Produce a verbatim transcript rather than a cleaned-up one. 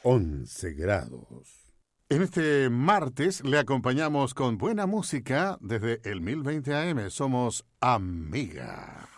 once grados. En este martes le acompañamos con buena música desde el mil veinte A M. Somos Amiga.